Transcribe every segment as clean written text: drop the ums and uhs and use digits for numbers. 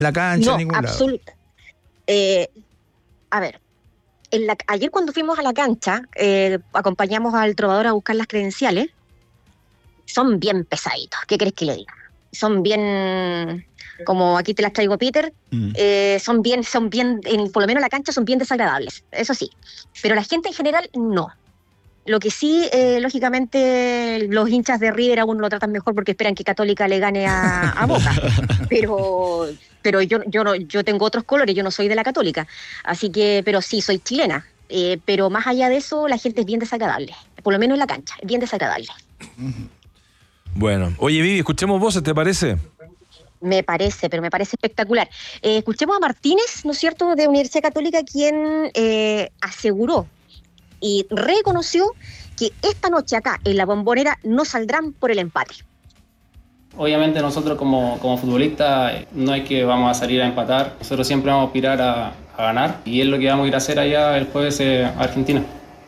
la cancha, no, en ningún lado. A ver, ayer cuando fuimos a la cancha, acompañamos al trovador a buscar las credenciales. Son bien pesaditos, ¿qué crees que le diga? Son bien, como aquí te las traigo, Peter, son bien, por lo menos la cancha son bien desagradables, eso sí. Pero la gente en general, no. Lo que sí, lógicamente, los hinchas de River aún lo tratan mejor porque esperan que Católica le gane a Boca. Pero yo tengo otros colores, yo no soy de la Católica. Así que, pero sí, soy chilena. Pero más allá de eso, la gente es bien desagradable. Por lo menos en la cancha, es bien desagradable. Bueno, oye, Vivi, escuchemos voces, ¿te parece? Me parece espectacular. Escuchemos a Martínez, ¿no es cierto?, de Universidad Católica, quien aseguró y reconoció que esta noche acá en la Bombonera no saldrán por el empate. Obviamente nosotros como futbolistas no es que vamos a salir a empatar, nosotros siempre vamos a aspirar a ganar y es lo que vamos a ir a hacer allá el jueves a Argentina.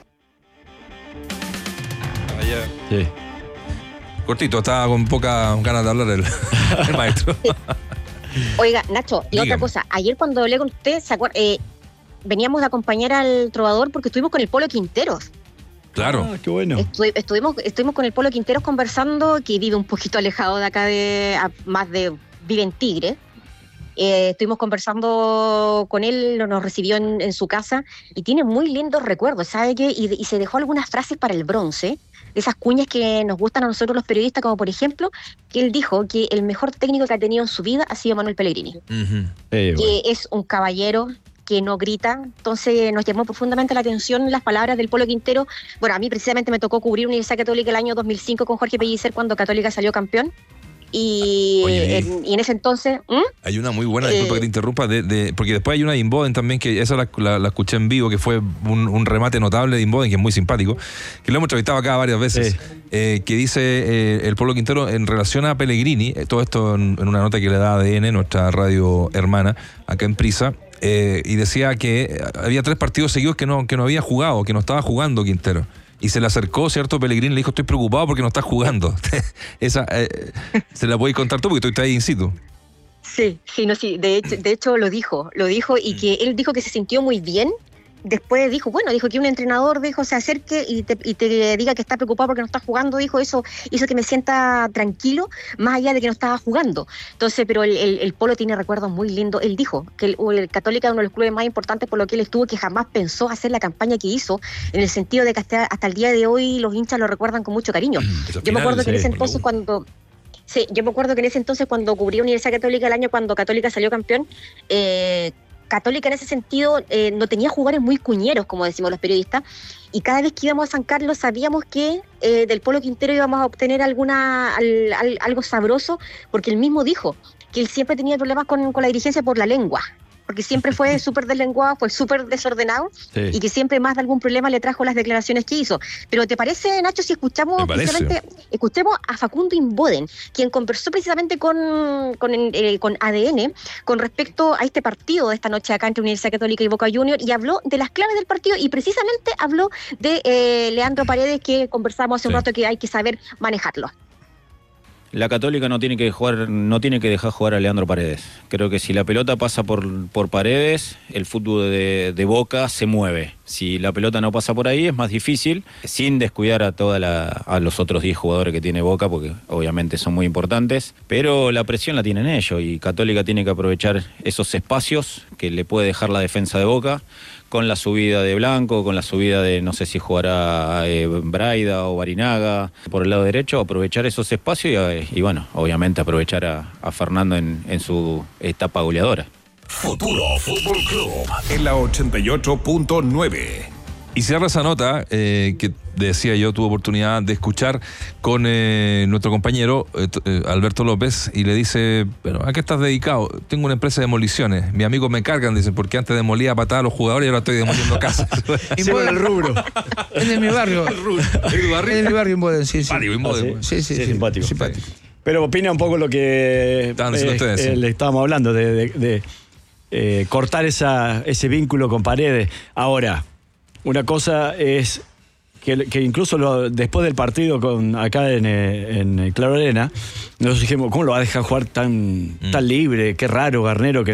Sí. Cortito, estaba con poca ganas de hablar el maestro. Oiga, Nacho, y otra cosa, ayer cuando hablé con usted, veníamos de acompañar al trovador porque estuvimos con el Polo Quinteros. Claro. Ah, qué bueno. Estuvimos con el Polo Quinteros conversando, que vive un poquito alejado de acá, vive en Tigre. Estuvimos conversando con él, nos recibió en su casa y tiene muy lindos recuerdos, ¿sabe qué? Y se dejó algunas frases para el bronce, esas cuñas que nos gustan a nosotros los periodistas, como por ejemplo, que él dijo que el mejor técnico que ha tenido en su vida ha sido Manuel Pellegrini. Que es un caballero, que no grita. Entonces nos llamó profundamente la atención las palabras del Polo Quintero. Bueno, a mí precisamente me tocó cubrir Universidad Católica el año 2005 con Jorge Pellicer cuando Católica salió campeón. Y en ese entonces... Hay una muy buena, disculpa que te interrumpa, porque después hay una de Inboden también, que esa la escuché en vivo, que fue un remate notable de Inboden, que es muy simpático, que lo hemos entrevistado acá varias veces, que dice el Polo Quintero en relación a Pellegrini, todo esto en una nota que le da ADN, nuestra radio hermana, acá en Prisa, y decía que había 3 partidos seguidos que no había jugado, que no estaba jugando Quintero. Y se le acercó, ¿cierto? Pellegrini le dijo, estoy preocupado porque no estás jugando. Esa, se la podéis contar tú porque tú estás ahí in situ. Sí. De hecho lo dijo y que él dijo que se sintió muy bien. Después dijo que un entrenador se acerque y te diga que está preocupado porque no está jugando, eso hizo que me sienta tranquilo, más allá de que no estaba jugando. Entonces, pero el Polo tiene recuerdos muy lindos. Él dijo que el Católica es uno de los clubes más importantes por lo que él estuvo, que jamás pensó hacer la campaña que hizo, en el sentido de que hasta el día de hoy los hinchas lo recuerdan con mucho cariño. Yo me acuerdo que en ese entonces cuando cubrí Universidad Católica el año cuando Católica salió campeón, Católica en ese sentido no tenía jugadores muy cuñeros, como decimos los periodistas, y cada vez que íbamos a San Carlos sabíamos que del Polo Quintero íbamos a obtener algo sabroso, porque él mismo dijo que él siempre tenía problemas con la dirigencia por la lengua, porque siempre fue súper deslenguado, fue súper desordenado, y que siempre más de algún problema le trajo las declaraciones que hizo. Pero ¿te parece, Nacho, si escuchamos a Facundo Inboden, quien conversó precisamente con ADN con respecto a este partido de esta noche acá entre Universidad Católica y Boca Juniors, y habló de las claves del partido y precisamente habló de Leandro Paredes, que conversamos hace un rato, que hay que saber manejarlo? La Católica no tiene que dejar jugar a Leandro Paredes. Creo que si la pelota pasa por Paredes, el fútbol de Boca se mueve. Si la pelota no pasa por ahí es más difícil, sin descuidar a los otros 10 jugadores que tiene Boca, porque obviamente son muy importantes, pero la presión la tienen ellos y Católica tiene que aprovechar esos espacios que le puede dejar la defensa de Boca, con la subida de Blanco, con la subida de, no sé si jugará Braida o Barinaga por el lado derecho, aprovechar esos espacios y bueno, obviamente aprovechar a Fernando en su etapa goleadora. Futuro Fútbol Club en la 88.9. Y cierra esa nota que decía yo, tuve oportunidad de escuchar con nuestro compañero Alberto López, y le dice, bueno, ¿a qué estás dedicado? Tengo una empresa de demoliciones. Mis amigos me cargan, dicen, porque antes demolía a patadas a los jugadores y ahora estoy demoliendo casas. Inboden, el rubro. Es de mi barrio. Es de mi barrio, Inboden, sí. Sí, simpático. Pero opina un poco lo que estaban diciendo ustedes, le estábamos hablando, de cortar ese vínculo con Paredes. Ahora, una cosa es que incluso después del partido acá en Claro Arena, nos dijimos, ¿cómo lo va a dejar jugar tan libre? Qué raro, Garnero, que